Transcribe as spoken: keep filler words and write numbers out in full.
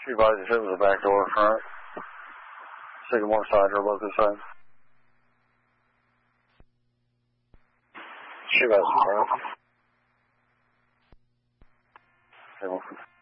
two bodies hit with the back door front. Sycamore side or local side. Two bodies front. Sycamore.